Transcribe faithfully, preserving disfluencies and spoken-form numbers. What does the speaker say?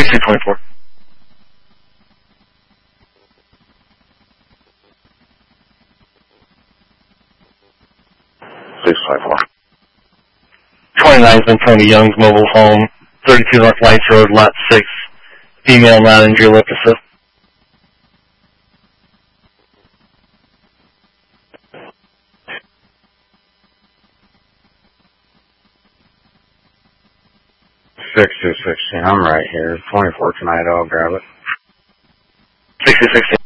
two twenty-four. six twenty-four. twenty-nine is in Tony Young's mobile home, thirty-two North Lights Road, lot six. Female, not injury, left assist. six two sixteen, I'm right here. twenty-four tonight, I'll grab it. sixty sixteen.